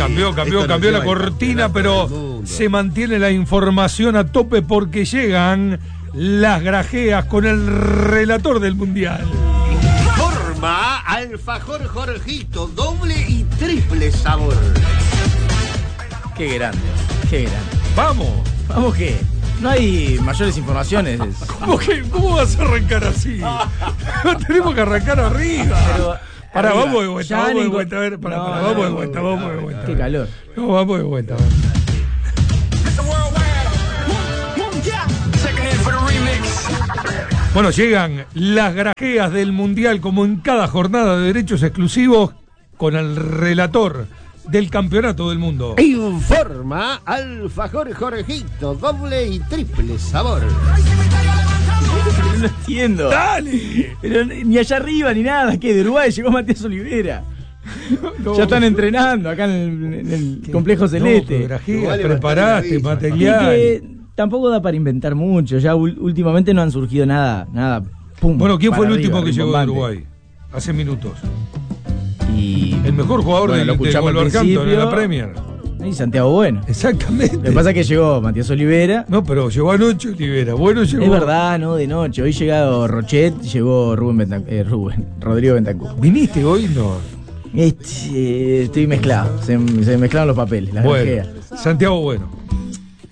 cambió la cortina, pero se mantiene la información a tope porque llegan las grajeas con el relator del Mundial. Forma alfajor Jorgito, doble y triple sabor. Qué grande. Vamos ¿Qué? No hay mayores informaciones. ¿Cómo vas a arrancar así? Tenemos que arrancar arriba. Pero Pará, arriba. vamos de vuelta, Ya vamos de Nico- vuelta, a ver, pará, No, pará, no, vamos de no, vuelta, no, vamos de vuelta. Qué calor. No, vamos de vuelta, a ver. Bueno, llegan las grajeas del Mundial como en cada jornada de derechos exclusivos con el relator del Campeonato del Mundo. Informa alfajor Jorgito, doble y triple sabor. No entiendo. ¡Dale! Pero ni allá arriba ni nada. ¿Qué? De Uruguay llegó Matías Olivera. No, Ya están entrenando acá en el complejo No, celeste. pero grajeas, Igual preparaste es bastante material. Y que tampoco da para inventar mucho. Ya últimamente no han surgido nada. Pum, Bueno, ¿quién fue el para último arriba, que llegó de rimbombante. Uruguay? Hace minutos. Y El mejor jugador bueno, lo del escuchamos al Wolverhampton en la principio. Premier. Y Santiago Bueno. Exactamente. Lo que pasa es que llegó Matías Olivera. No, pero llegó anoche Olivera. Bueno, llegó. Es verdad, no, de noche. Hoy llegado Rochet, llegó Rodrigo Bentancur. ¿Viniste hoy? No. Estoy mezclado. Se mezclaron los papeles, las Bueno, grajeas. Santiago Bueno.